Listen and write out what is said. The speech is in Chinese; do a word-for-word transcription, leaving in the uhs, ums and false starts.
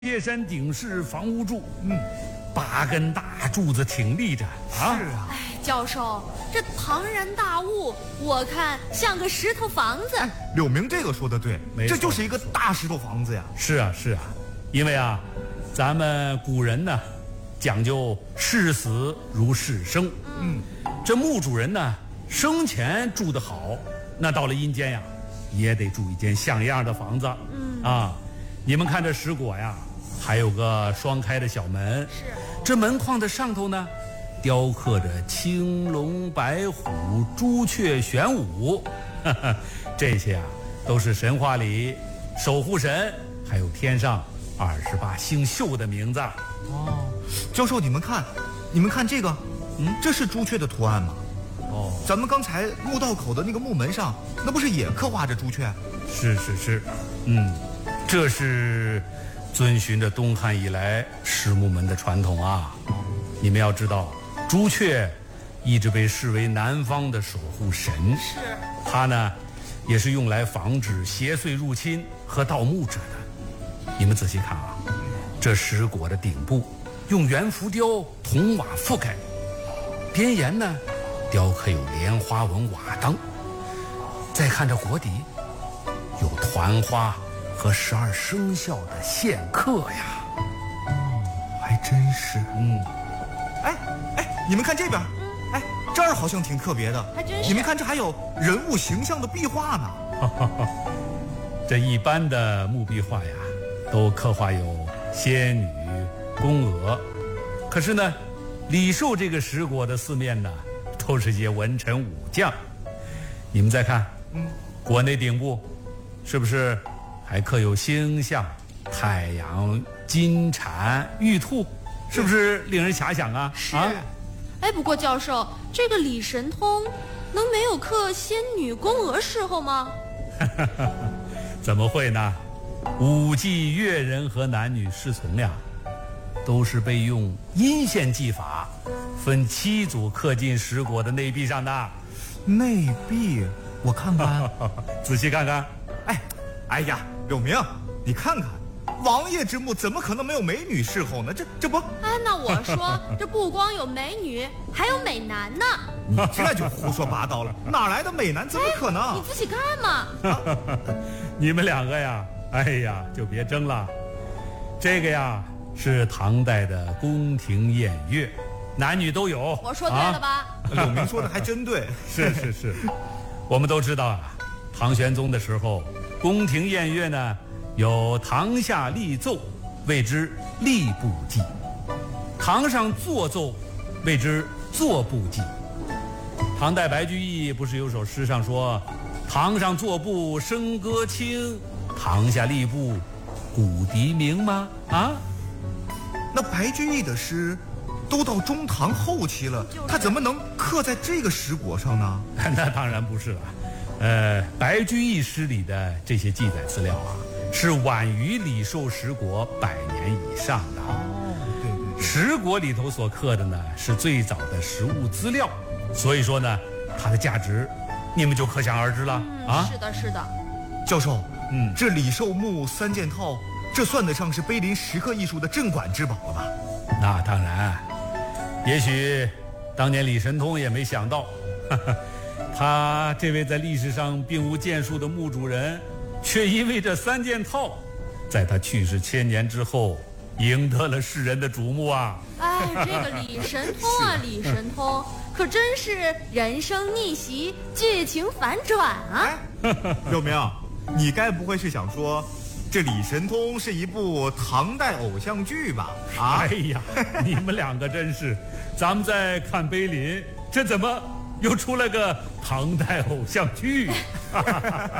贴山顶式房屋柱，嗯，八根大柱子挺立着啊。 是啊。 哎，教授，这庞然大物，我看像个石头房子。 哎，柳明这个说的对，这就是一个大石头房子呀。 是啊，是啊，因为啊，咱们古人呢，讲究视死如视生。嗯，这墓主人呢，生前住得好，那到了阴间呀，也得住一间像样的房子。嗯啊，你们看这石椁呀。还有个双开的小门， 是这门框的上头呢，雕刻着青龙白虎、朱雀玄武，呵呵，这些啊都是神话里守护神，还有天上二十八星宿的名字。 哦，教授，你们看，你们看这个，嗯，这是朱雀的图案吗？哦，咱们刚才墓道口的那个木门上，那不是也刻画着朱雀？ 是是是，嗯，这是。遵循着东汉以来石木门的传统啊，你们要知道，朱雀一直被视为南方的守护神， 是它呢，也是用来防止邪祟入侵和盗墓者的。你们仔细看啊，这石椁的顶部用圆浮雕铜瓦覆盖，边沿呢雕刻有莲花纹瓦当，再看这椁底有团花和十二生肖的线刻呀， 哦，还真是。嗯，哎哎，你们看这边，哎，这儿好像挺特别的， 还真是。 你们看，这还有人物形象的壁画呢。 这一般的墓壁画呀，都刻画有仙女、宫娥，可是呢，李寿这个石椁的四面呢，都是些文臣武将。你们再看，嗯，椁内顶部，是不是？还刻有星象，太阳、金蝉、玉兔，是不是令人遐想啊？ 是。 啊， 哎，不过教授，这个李神通能没有刻仙女、宫娥侍候吗？ 怎么会呢？五季乐人和男女侍从呀，都是被用阴线技法分七组刻进石椁的内壁上的。 内壁，我看看， 仔细看看。 哎，哎呀。柳明，你看看，王爷之墓怎么可能没有美女侍候呢？这这不…… 哎，那我说，这不光有美女，还有美男呢。 你这就胡说八道了，哪来的美男？怎么可能？ 你仔细看嘛。 啊、你们两个呀，哎呀，就别争了。这个呀，是唐代的宫廷宴乐，男女都有。 我说对了吧？啊、 柳明说的还真对。 是是是，我们都知道啊，唐玄宗的时候。宫廷宴乐呢，有堂下立奏，谓之立部祭；堂上作奏，谓之作部祭。唐代白居易不是有首诗上说：“堂上作部笙歌清，堂下立部鼓笛鸣”吗？啊？ 那白居易的诗都到中唐后期了，他怎么能刻在这个石椁上呢？ 那当然不是了。呃，白居易诗里的这些记载资料啊，是晚于李寿石椁百年以上的。 哦，对对对， 石椁里头所刻的呢，是最早的实物资料，所以说呢，它的价值，你们就可想而知了、 嗯、 啊。 是的，是的。 教授， 嗯， 这李寿墓三件套，这算得上是碑林石刻艺术的镇馆之宝了吧？ 那当然，也许当年李神通也没想到。呵呵他这位在历史上并无建树的墓主人，却因为这三件套，在他去世千年之后，赢得了世人的瞩目啊！ 哎，这个李神通啊，李神通可真是人生逆袭，剧情反转啊！ 柳明，你该不会是想说，这李神通是一部唐代偶像剧吧？啊！ 哎呀，你们两个真是，咱们在看碑林，这怎么？又出了个唐代偶像剧。